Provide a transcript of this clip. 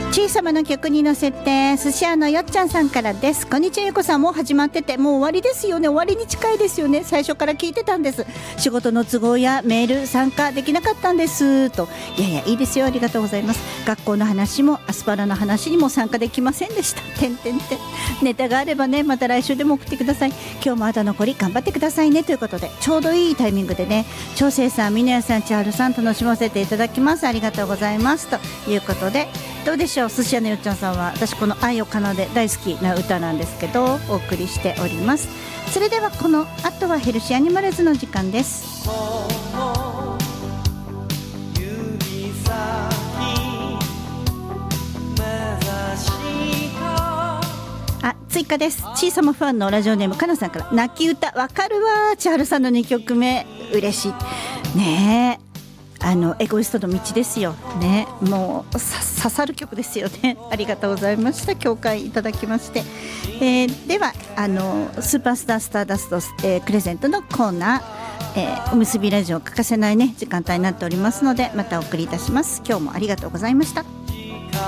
小さな曲に乗せて寿司屋のよっちゃんさんからです。こんにちはゆこさん、もう始まっててもう終わりですよね。終わりに近いですよね。最初から聞いてたんです。仕事の都合やメール参加できなかったんですと。いやいやいいですよ、ありがとうございます。学校の話もアスパラの話にも参加できませんでした。ネタがあればね、また来週でも送ってください。今日もあと残り頑張ってくださいねということで、ちょうどいいタイミングでね、長生さん、峰屋さん、千春さん楽しませていただきます。ありがとうございますということで、どうでしょう、寿司屋のよっちゃんさんは。私この愛を奏で大好きな歌なんですけどお送りしております。それではこの後はヘルシーアニマルズの時間です。追加です。小さまファンのラジオネームかなさんから、泣き歌わかるわ、千春さんの2曲目嬉しいね。エゴイストの道ですよね。もう刺さる曲ですよね。ありがとうございました。共感いただきまして、ではスーパースタースターダスト、プレゼントのコーナー、おむすびラジオ欠かせないね時間帯になっておりますので、またお送りいたします。今日もありがとうございました。